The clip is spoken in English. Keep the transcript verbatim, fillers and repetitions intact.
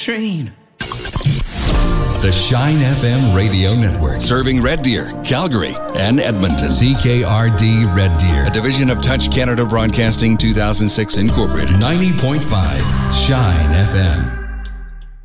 train. The Shine F M Radio Network. Serving Red Deer, Calgary, and Edmonton. C K R D Red Deer. A division of Touch Canada Broadcasting two thousand six Incorporated. ninety point five Shine F M.